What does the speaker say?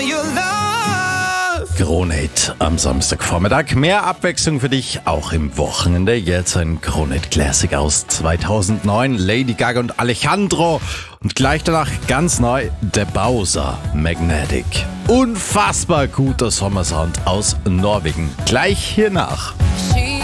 Kronehit am Samstagvormittag. Mehr Abwechslung für dich, auch im Wochenende. Jetzt ein Kronehit Classic aus 2009. Lady Gaga und Alejandro. Und gleich danach ganz neu der Bowser Magnetic. Unfassbar guter Sommersound aus Norwegen. Gleich hier nach.